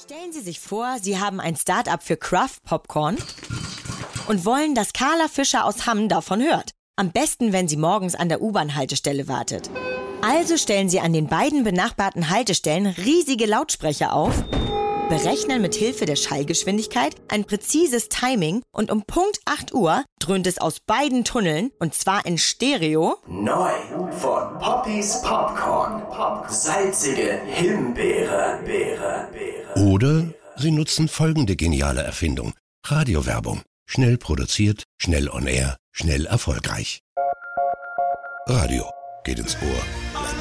Stellen Sie sich vor, Sie haben ein Start-up für Craft Popcorn und wollen, dass Carla Fischer aus Hamm davon hört. Am besten, wenn sie morgens an der U-Bahn-Haltestelle wartet. Also stellen Sie an den beiden benachbarten Haltestellen riesige Lautsprecher auf, berechnen mit Hilfe der Schallgeschwindigkeit ein präzises Timing und um Punkt 8 Uhr dröhnt es aus beiden Tunneln, und zwar in Stereo. Neu von Poppys Popcorn. Salzige Himbeere. Oder Sie nutzen folgende geniale Erfindung. Radiowerbung. Schnell produziert, schnell on air, schnell erfolgreich. Radio geht ins Ohr.